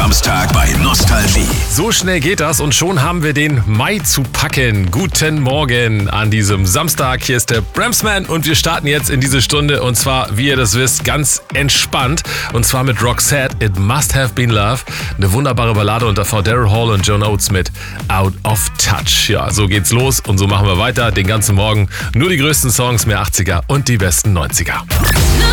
Samstag bei Nostalgie. So schnell geht das und schon haben wir den Mai zu packen. Guten Morgen an diesem Samstag. Hier ist der Bramsman und wir starten jetzt in diese Stunde und zwar, wie ihr das wisst, ganz entspannt. Und zwar mit Roxette, It Must Have Been Love. Eine wunderbare Ballade und davor Daryl Hall und John Oates mit Out of Touch. Ja, so geht's los und so machen wir weiter den ganzen Morgen. Nur die größten Songs, mehr 80er und die besten 90er.